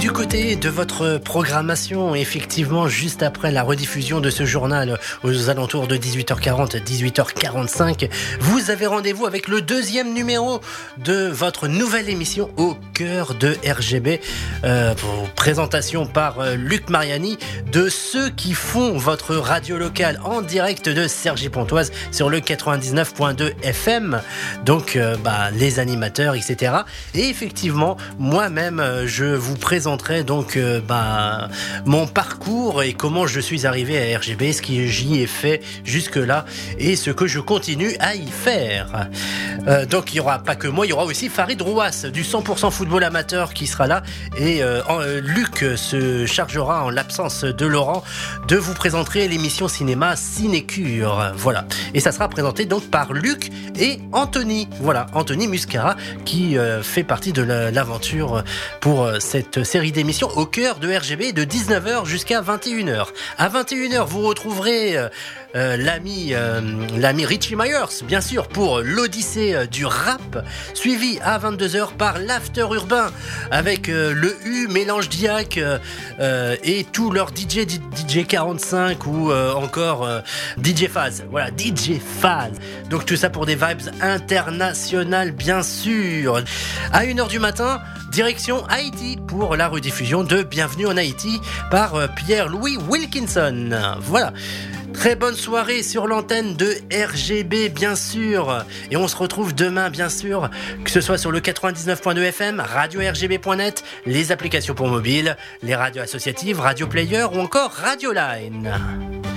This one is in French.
du côté de votre programmation, effectivement, juste après la rediffusion de ce journal aux alentours de 18h40, 18h45, vous avez rendez-vous avec le deuxième numéro de votre nouvelle émission Au cœur de RGB. Présentation par Luc Mariani de ceux qui font votre radio locale en direct de Cergy-Pontoise sur le 99.2 FM. Donc, les animateurs, etc. Et effectivement, moi-même, je vous présenterai donc mon parcours et comment je suis arrivé à RGB, ce que j'y ai fait jusque-là et ce que je continue à y faire. Donc il n'y aura pas que moi, il y aura aussi Farid Rouas du 100% football amateur qui sera là et Luc se chargera en l'absence de Laurent de vous présenter l'émission cinéma Cinécure. Voilà. Et ça sera présenté donc par Luc et Anthony. Voilà, Anthony Muscara qui fait partie de l'aventure pour cette série d'émissions au cœur de RGB de 19h jusqu'à 21h. À 21h, vous retrouverez l'ami Richie Myers, bien sûr, pour l'Odyssée du rap, suivi à 22h par l'After Urbain avec le U, Mélange Diac et tous leurs DJ 45 ou encore DJ Phase. Voilà, DJ Phase. Donc tout ça pour des vibes internationales, bien sûr. À 1h du matin, direction Haïti pour la rediffusion de Bienvenue en Haïti par Pierre-Louis Wilkinson. Voilà. Très bonne soirée sur l'antenne de RGB, bien sûr. Et on se retrouve demain, bien sûr, que ce soit sur le 99.2 FM, radio-rgb.net, les applications pour mobile, les radios associatives, Radio Player ou encore Radio Line.